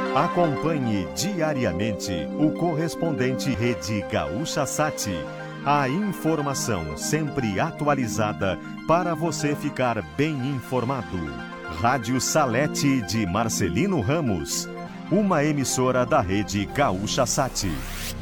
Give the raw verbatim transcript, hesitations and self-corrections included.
Acompanhe diariamente o correspondente Rede Gaúcha Sat. A informação sempre atualizada para você ficar bem informado. Rádio Salete de Marcelino Ramos, uma emissora da Rede Gaúcha Sat.